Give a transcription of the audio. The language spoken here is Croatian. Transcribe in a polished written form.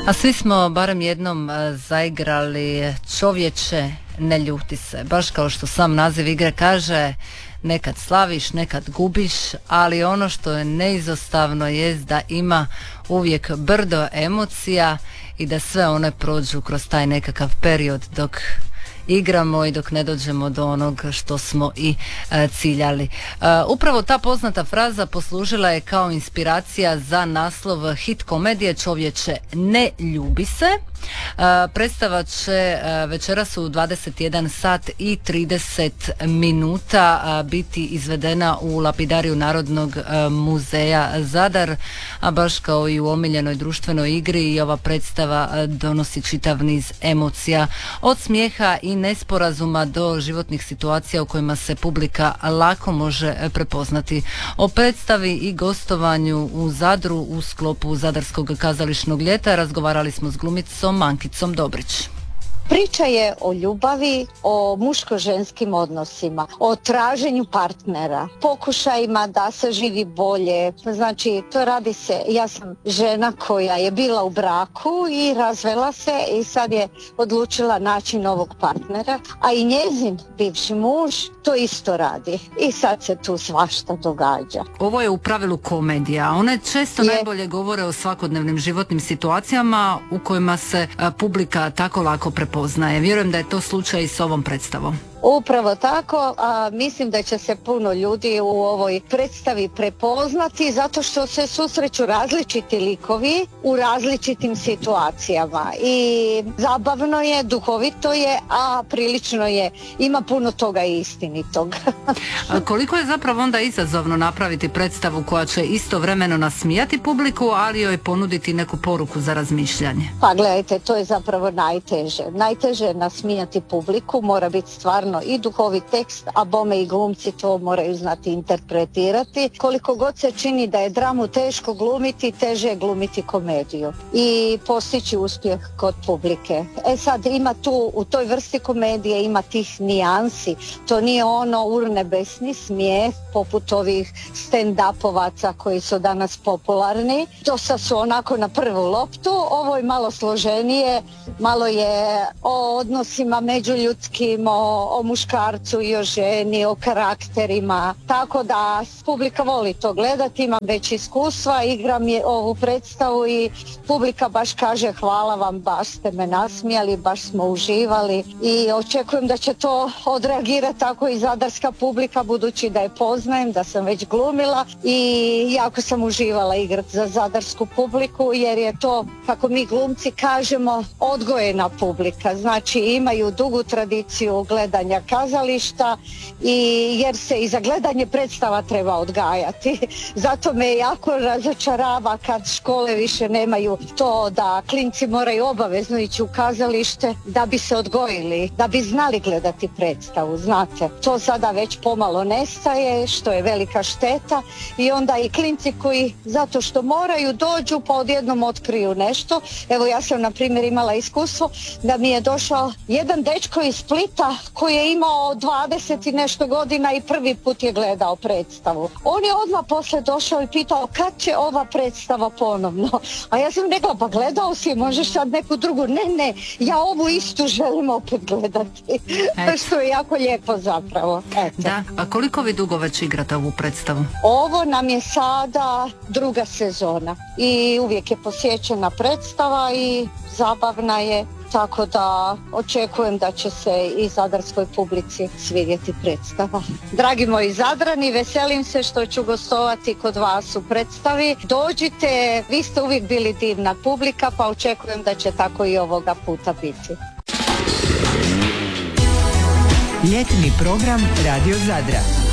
A svi smo barem jednom zaigrali Čovječe, ne ljuti se. Baš kao što sam naziv igre kaže, nekad slaviš, nekad gubiš, ali ono što je neizostavno jest da ima uvijek brdo emocija i da sve one prođu kroz taj nekakav period dok igramo i dok ne dođemo do onog što smo i ciljali. Upravo ta poznata fraza poslužila je kao inspiracija za naslov hit komedije Čovječe, ne ljubi se. Predstava će večeras u 21 sat i 30 minuta biti izvedena u lapidariju Narodnog muzeja Zadar, a baš kao i u omiljenoj društvenoj igri i ova predstava donosi čitav niz emocija, od smijeha i nesporazuma do životnih situacija u kojima se publika lako može prepoznati. O predstavi i gostovanju u Zadru u sklopu Zadarskog kazališnog ljeta razgovarali smo s glumicom Ankicom Dobrić. Priča je o ljubavi, o muško-ženskim odnosima, o traženju partnera, pokušajima da se živi bolje. Znači, to radi se, ja sam žena koja je bila u braku i razvela se i sad je odlučila naći novog partnera, a i njezin bivši muž to isto radi. I sad se tu svašta događa. Ovo je u pravilu komedija. One često najbolje govore o svakodnevnim životnim situacijama u kojima se publika tako lako prepoznaje. Vjerujem da je to slučaj i s ovom predstavom. Upravo tako, a mislim da će se puno ljudi u ovoj predstavi prepoznati zato što se susreću različiti likovi u različitim situacijama i zabavno je, duhovito je, a prilično je, ima puno toga istinitog. A koliko je zapravo onda izazovno napraviti predstavu koja će istovremeno nasmijati publiku, ali joj ponuditi neku poruku za razmišljanje? Pa gledajte, to je zapravo najteže. Najteže je nasmijati publiku, mora biti stvarno i duhovit tekst, a bome i glumci to moraju znati interpretirati. Koliko god se čini da je dramu teško glumiti, teže je glumiti komediju i postići uspjeh kod publike. Sad ima tu, u toj vrsti komedije ima tih nijansi. To nije ono urnebesni smijeh poput ovih stand-upovaca koji su danas popularni. To sad su onako na prvu loptu. Ovo je malo složenije, malo je o odnosima međuljudskim, o muškarcu i o ženi, o karakterima. Tako da publika voli to gledati, imam već iskustva, igram je ovu predstavu i publika baš kaže hvala vam, baš ste me nasmijali, baš smo uživali i očekujem da će to odreagirati tako i zadarska publika, budući da je poznajem, da sam već glumila i jako sam uživala igrati za zadarsku publiku jer je to, kako mi glumci kažemo, odgojena publika. Znači imaju dugu tradiciju gledanja kazališta i jer se i za gledanje predstava treba odgajati. Zato me jako razočarava kad škole više nemaju to da klinci moraju obavezno ići u kazalište da bi se odgojili, da bi znali gledati predstavu, znate. To sada već pomalo nestaje, što je velika šteta i onda i klinci koji zato što moraju dođu pa odjednom otkriju nešto. Evo ja sam na primjer imala iskustvo da mi je došao jedan dečko iz Splita koji je imao 20 i nešto godina i prvi put je gledao predstavu. On je odmah posle došao i pitao kad će ova predstava ponovno. A ja sam rekla pa gledao si, možeš sad neku drugu. Ne, ja ovu istu želim opet gledati. Što je jako lijepo zapravo. Eto. Da, a koliko vi dugo već igrate ovu predstavu? Ovo nam je sada druga sezona i uvijek je posjećena predstava i zabavna je. Tako da očekujem da će se i zadarskoj publici svidjeti predstava. Dragi moji Zadrani, veselim se što ću gostovati kod vas u predstavi. Dođite, vi ste uvijek bili divna publika, pa očekujem da će tako i ovoga puta biti. Ljetni program Radio Zadra.